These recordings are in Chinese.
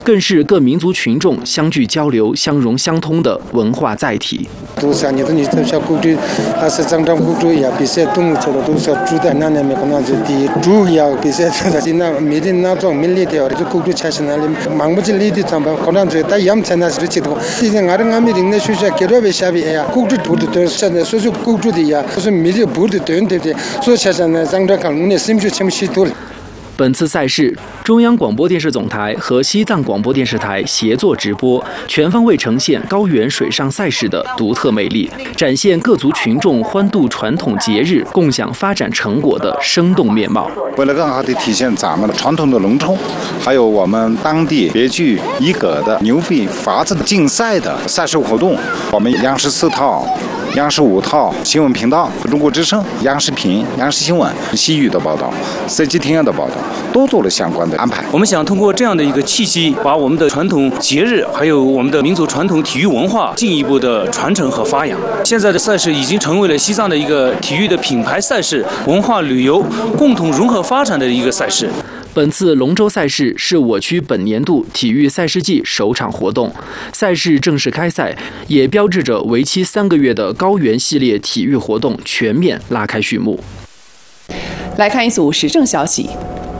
更是各民族群众相聚交流、相融相通的文化载体。 都是你的你这小古镇，还是张张古镇呀，比赛动物做的都是住在那里面，可能就地猪呀，比赛在那每天那种milli的，就古镇才是那里忙不起来的，咱们可能就但养成那是知道。现在俺们人的学校给了为下边呀，古镇不的现在所以古镇的呀，就是每天不的对对的，所以现在呢，张张看我们心就全部许多了。 本次赛事，中央广播电视总台和西藏广播电视台协作直播，全方位呈现高原水上赛事的独特魅力，展现各族群众欢度传统节日、共享发展成果的生动面貌。 为了更好地体现咱们的传统的农村，还有我们当地别具一格的牛肺法子的竞赛的赛事活动，我们央视4套。央视5套新闻频道、中国之声、央视频、央视新闻、西语的报道、CGTN 的报道，都做了相关的安排。 我们想通过这样的一个契机，把我们的传统节日，还有我们的民族传统体育文化进一步的传承和发扬。现在的赛事已经成为了西藏的一个体育的品牌赛事，文化旅游共同融合发展的一个赛事。 本次龙舟赛事是我区本年度体育赛事季首场活动，赛事正式开赛，也标志着为期3个月的高原系列体育活动全面拉开序幕。 来看一组时政消息。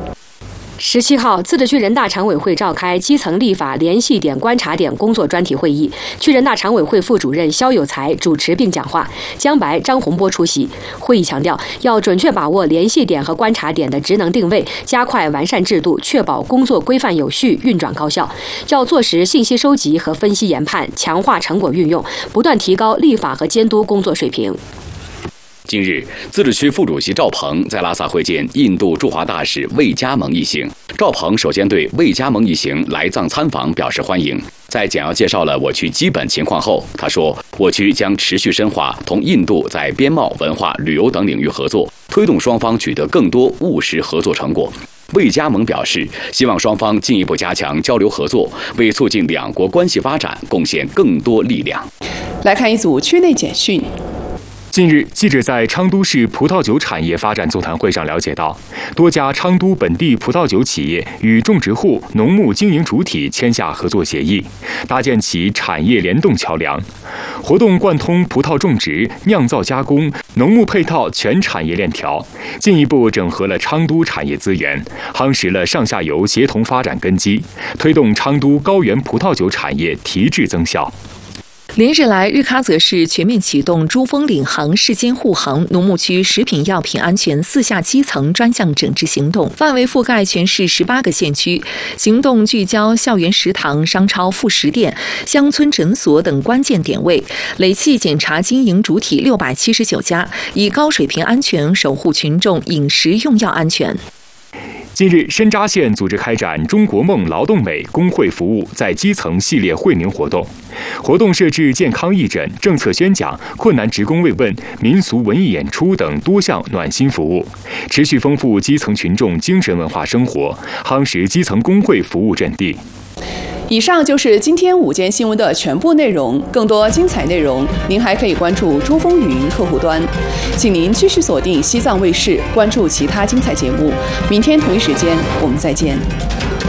17号，自治区人大常委会召开基层立法联系点观察点工作专题会议，区人大常委会副主任肖有才主持并讲话，江白、张洪波出席。会议强调，要准确把握联系点和观察点的职能定位，加快完善制度，确保工作规范有序、运转高效。要做实信息收集和分析研判，强化成果运用，不断提高立法和监督工作水平。 近日，自治区副主席赵鹏在拉萨会见印度驻华大使魏加蒙一行。赵鹏首先对魏加蒙一行来藏参访表示欢迎，在简要介绍了我区基本情况后，他说，我区将持续深化同印度在边贸、文化、旅游等领域合作，推动双方取得更多务实合作成果。魏加蒙表示，希望双方进一步加强交流合作，为促进两国关系发展贡献更多力量。 来看一组区内简讯。 近日，记者在昌都市葡萄酒产业发展座谈会上了解到，多家昌都本地葡萄酒企业与种植户、农牧经营主体签下合作协议，搭建起产业联动桥梁。活动贯通葡萄种植、酿造加工、农牧配套全产业链条，进一步整合了昌都产业资源，夯实了上下游协同发展根基，推动昌都高原葡萄酒产业提质增效。 连日来，日喀则市全面启动珠峰领航、市间护航农牧区食品药品安全4下基层专项整治行动，范围覆盖全市18个县区。行动聚焦校园食堂、商超、副食店、乡村诊所等关键点位，累计检查经营主体679家，以高水平安全守护群众饮食用药安全。 近日，深扎县组织开展中国梦劳动美工会服务在基层系列惠民活动，活动设置健康义诊、政策宣讲、困难职工慰问、民俗文艺演出等多项暖心服务，持续丰富基层群众精神文化生活，夯实基层工会服务阵地。 以上就是今天午间新闻的全部内容，更多精彩内容您还可以关注珠峰语音客户端，请您继续锁定西藏卫视，关注其他精彩节目。明天同一时间我们再见。